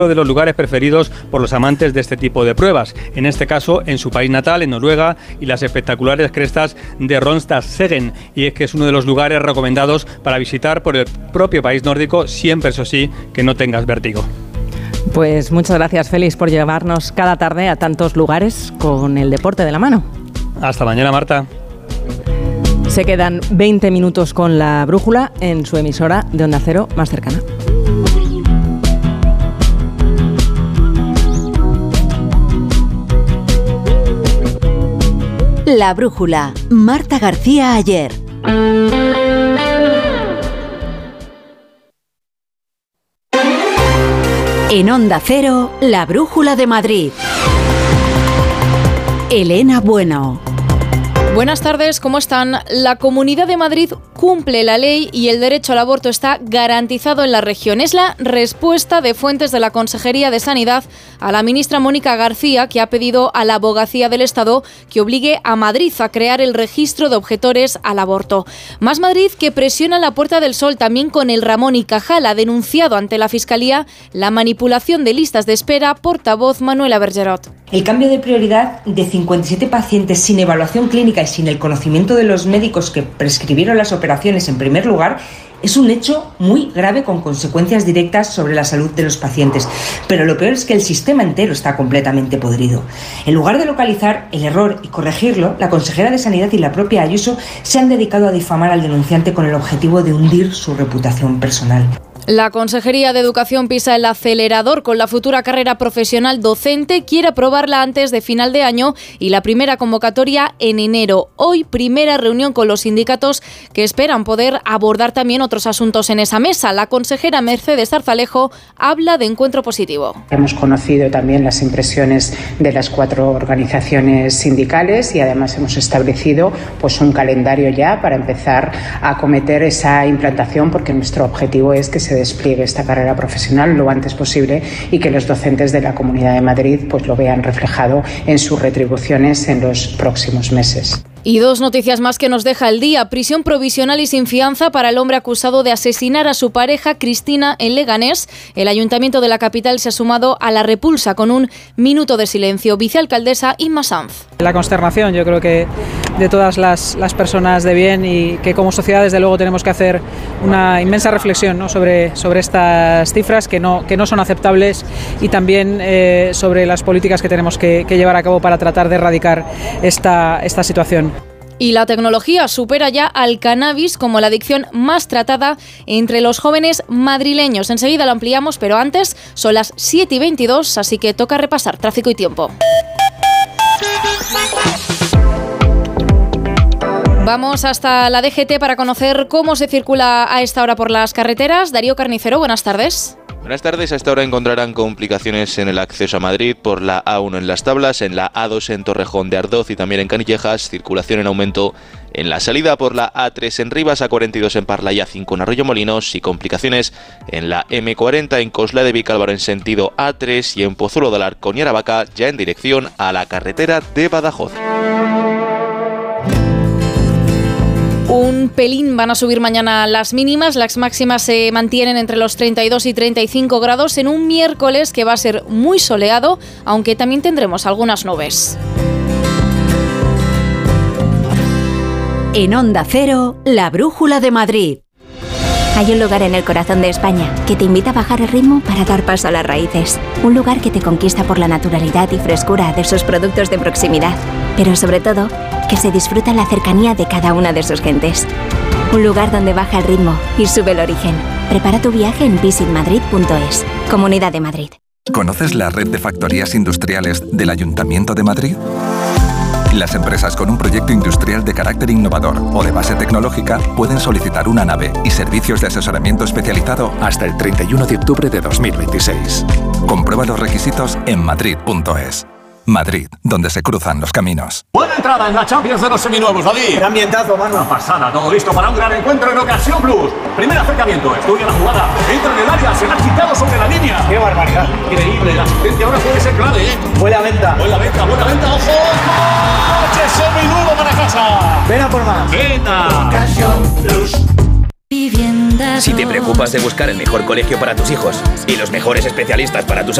de los lugares preferidos por los amantes de este tipo de pruebas, en este caso en su país natal, en Noruega, y las espectaculares crestas de Ronstadstegen, y es que es uno de los lugares recomendados para visitar por el propio país nórdico, siempre eso sí, que no tengas vértigo. Pues muchas gracias, Félix, por llevarnos cada tarde a tantos lugares con el deporte de la mano. Hasta mañana, Marta. Se quedan 20 minutos con La Brújula en su emisora de Onda Cero más cercana. La Brújula, Marta García Ayer. En Onda Cero, La Brújula de Madrid. Elena Bueno. Buenas tardes, ¿cómo están? La Comunidad de Madrid cumple la ley y el derecho al aborto está garantizado en la región. Es la respuesta de fuentes de la Consejería de Sanidad a la ministra Mónica García, que ha pedido a la Abogacía del Estado que obligue a Madrid a crear el registro de objetores al aborto. Más Madrid, que presiona la Puerta del Sol también con el Ramón y Cajal, ha denunciado ante la Fiscalía la manipulación de listas de espera. Portavoz Manuela Bergerot. El cambio de prioridad de 57 pacientes sin evaluación clínica y sin el conocimiento de los médicos que prescribieron las operaciones en primer lugar es un hecho muy grave con consecuencias directas sobre la salud de los pacientes. Pero lo peor es que el sistema entero está completamente podrido. En lugar de localizar el error y corregirlo, la consejera de Sanidad y la propia Ayuso se han dedicado a difamar al denunciante con el objetivo de hundir su reputación personal. La Consejería de Educación pisa el acelerador con la futura carrera profesional docente, quiere aprobarla antes de final de año y la primera convocatoria en enero. Hoy, primera reunión con los sindicatos que esperan poder abordar también otros asuntos en esa mesa. La consejera Mercedes Zarzalejo habla de encuentro positivo. Hemos conocido también las impresiones de las 4 organizaciones sindicales y además hemos establecido un calendario ya para empezar a acometer esa implantación, porque nuestro objetivo es que se despliegue esta carrera profesional lo antes posible y que los docentes de la Comunidad de Madrid lo vean reflejado en sus retribuciones en los próximos meses. Y 2 noticias más que nos deja el día. Prisión provisional y sin fianza para el hombre acusado de asesinar a su pareja Cristina en Leganés. El Ayuntamiento de la capital se ha sumado a la repulsa con un minuto de silencio. Vicealcaldesa Inma Sanz. La consternación, yo creo que de todas las personas de bien, y que como sociedad desde luego tenemos que hacer una inmensa reflexión, ¿no?, sobre estas cifras que no son aceptables, y también sobre las políticas que tenemos que llevar a cabo para tratar de erradicar esta situación. Y la tecnología supera ya al cannabis como la adicción más tratada entre los jóvenes madrileños. Enseguida lo ampliamos, pero antes son las 7:22, así que toca repasar tráfico y tiempo. Vamos hasta la DGT para conocer cómo se circula a esta hora por las carreteras. Darío Carnicero, buenas tardes. Buenas tardes. A esta hora encontrarán complicaciones en el acceso a Madrid por la A1 en Las Tablas, en la A2 en Torrejón de Ardoz y también en Canillejas. Circulación en aumento en la salida por la A3 en Rivas, A42 en Parla y A5 en Arroyomolinos, y complicaciones en la M40 en Cosla de Vicálvaro en sentido A3 y en Pozuelo de Alarcón y Aravaca, ya en dirección a la carretera de Badajoz. Un pelín van a subir mañana las mínimas, las máximas se mantienen entre los 32 y 35 grados en un miércoles que va a ser muy soleado, aunque también tendremos algunas nubes. En Onda Cero, La Brújula de Madrid. Hay un lugar en el corazón de España que te invita a bajar el ritmo para dar paso a las raíces. Un lugar que te conquista por la naturalidad y frescura de sus productos de proximidad, pero sobre todo, que se disfruta la cercanía de cada una de sus gentes. Un lugar donde baja el ritmo y sube el origen. Prepara tu viaje en visitmadrid.es. Comunidad de Madrid. ¿Conoces la red de factorías industriales del Ayuntamiento de Madrid? Las empresas con un proyecto industrial de carácter innovador o de base tecnológica pueden solicitar una nave y servicios de asesoramiento especializado hasta el 31 de octubre de 2026. Comprueba los requisitos en madrid.es. Madrid, donde se cruzan los caminos. Buena entrada en la Champions de los seminuevos, David. Qué ambientazo, mano. Una pasada, todo listo para un gran encuentro en Ocasión Plus. Primer acercamiento, estudia la jugada, entra en el área, se la ha quitado sobre la línea. Qué barbaridad. Increíble, la asistencia ahora puede ser clave, ¿eh? Buena venta, ojo. ¡Coche seminuevo para casa! Ven a por más. ¡Venga! Ocasión Plus. Si te preocupas de buscar el mejor colegio para tus hijos y los mejores especialistas para tus